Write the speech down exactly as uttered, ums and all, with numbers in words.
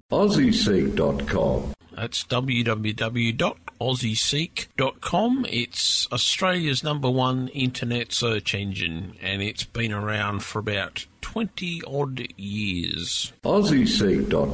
Aussie Seek dot com. That's w w w dot aussie seek dot com. It's Australia's number one internet search engine, and it's been around for about twenty odd years. Aussie Seek dot